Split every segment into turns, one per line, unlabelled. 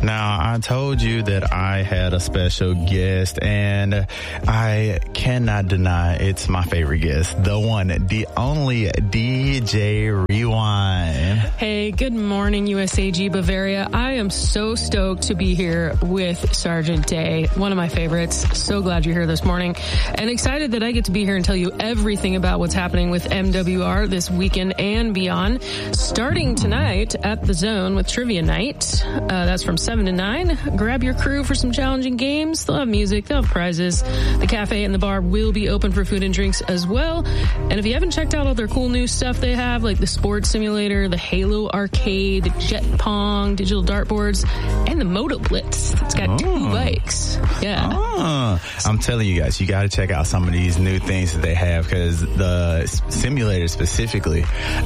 Now, I told you that I had a special guest, and I cannot deny it's my favorite guest, the one, the only DJ Rewind.
Hey, good morning, USAG Bavaria. I am so stoked to be here with Sergeant Day, one of my favorites. So glad you're here this morning, and excited that I get to be here and tell you everything about what's happening with MWR this weekend and beyond. Starting tonight at the Zone with Trivia Night. That's from 7 to 9. Grab your crew for some challenging games. They'll have music. They'll have prizes. The cafe and the bar will be open for food and drinks as well. And if you haven't checked out all their cool new stuff they have, like the sports simulator, the Halo arcade, jet pong, digital dartboards, and the Moto Blitz. It's got 2 bikes. Yeah.
I'm telling you guys, you got to check out some of these new things that they have, because the simulator specifically,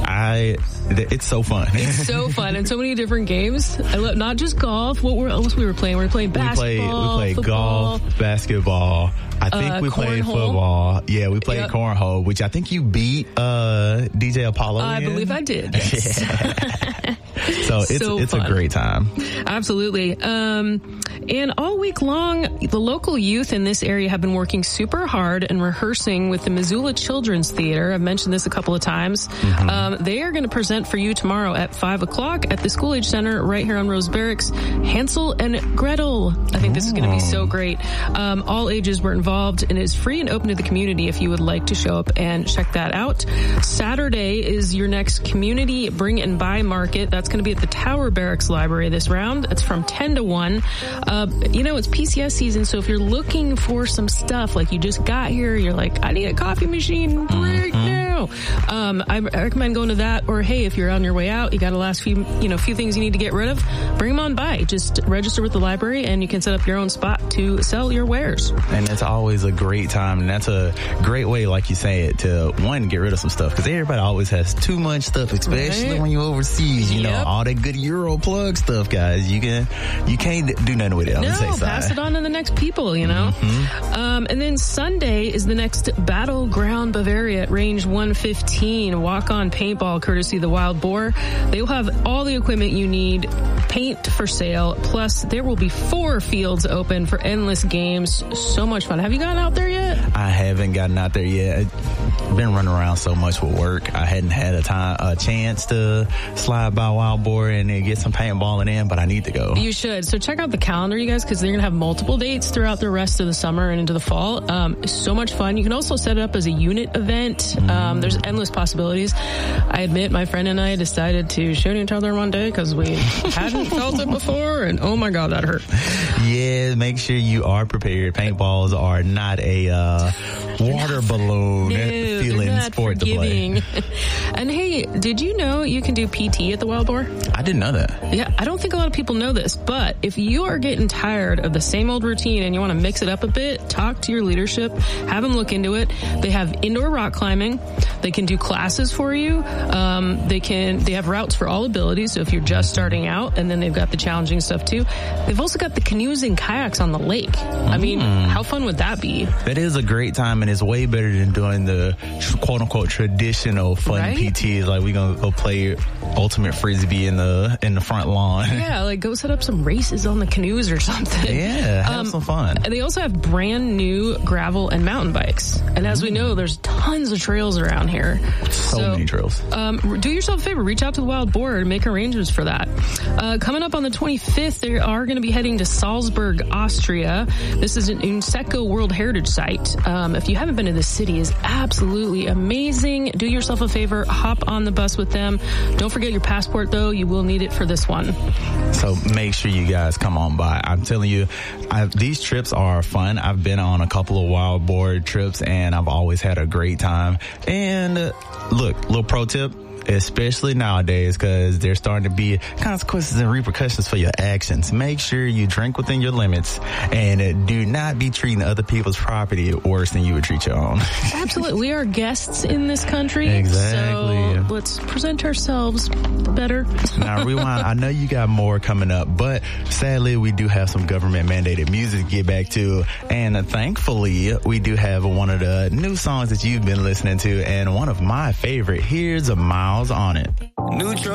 it's so fun.
It's so fun, and so many different games. I love not just golf. What else we were playing? We were playing basketball.
We played golf, basketball. I think we played football. Yeah, we played cornhole, which I think you beat DJ Apollo.
I believe I did. Yes.
Yeah. So it's a great time.
Absolutely. And all week long, the local youth in this area have been working super hard and rehearsing with the Missoula Children's Theater. I've mentioned this a couple of times. Mm-hmm. They are going to present for you tomorrow at 5 o'clock at the School Age Center right here on Rose Barracks. Hansel and Gretel. I think this is going to be so great. All ages were involved, and it is free and open to the community if you would like to show up and check that out. Saturday is your next community bring and buy market. That's going to be at the Tower Barracks Library this round. It's from 10 to 1. It's PCS season, so if you're looking for some stuff, like you just got here, you're like, I need a coffee machine right now. I recommend going to that, or hey, if you're on your way out, you got a last few things you need to get rid of, bring them on by. Just register with the library and you can set up your own spot to sell your wares.
And that's always a great time, and that's a great way, like you say it, to one, get rid of some stuff, because everybody always has too much stuff, especially when you're overseas. You know, all that good Euro plug stuff, guys. You can't do nothing with it.
Pass it on to the next people, Mm-hmm. And then Sunday is the next Battleground Bavaria at Range 115. Walk-on paintball courtesy of the Wild Boar. They will have all the equipment you need, paint for sale, plus there will be 4 fields open for endless games. So much fun. Have you gotten out there yet?
I haven't gotten out there yet. I've been running around so much with work. I hadn't had a chance to slide by Wild Boar and get some paintballing in, but I need to go.
You should. So check out the calendar, you guys, because they're going to have multiple dates throughout the rest of the summer and into the fall. So much fun. You can also set it up as a unit event. There's endless possibilities. I admit my friend and I decided to shoot each other one day because we hadn't felt it before, and oh my God, that hurt.
Yeah, make sure you are prepared. Paintballs are not a water balloon feeling sport to play.
And hey, did you know you can do PT at the Wild Boar?
I didn't know that.
Yeah, I don't think a lot of people know this, but if you are getting tired of the same old routine and you want to mix it up a bit, talk to your leadership, have them look into it. They have indoor rock climbing. They can do classes for you. They have routes for all abilities. So if you're just starting out, and then they've got the challenging stuff too. They've also got the canoes and kayaks on the lake. I mean, how fun would that be?
That is a great time, and it's way better than doing the quote unquote traditional fun PTs. Like we gonna go play ultimate frisbee in the front lawn.
Yeah, like go set up some races on the canoes or something.
Yeah, have some fun.
And they also have brand new gravel and mountain bikes. And as we know, there's tons of trails around here.
So many trails.
Do yourself a favor, reach out to the Wild Boar and make arrangements for that. Coming up on the 25th, they are going to be heading to Salzburg, Austria. This is an UNESCO World Heritage Site. If you haven't been to this city, it's absolutely amazing. Do yourself a favor, hop on the bus with them. Don't forget your passport, though. You will need it for this one.
So make sure you guys come on by. I'm telling you, these trips are fun. I've been on a couple of Wild Boar trips, and I've always had a great time. And look, little pro tip, especially nowadays, because there's starting to be consequences and repercussions for your actions. Make sure you drink within your limits and do not be treating other people's property worse than you would treat your own.
Absolutely. We are guests in this country.
Exactly.
So let's present ourselves better.
Now, Rewind, I know you got more coming up, but sadly, we do have some government mandated music to get back to. And thankfully, we do have one of the new songs that you've been listening to, and one of my favorite. Here's a Miles on It.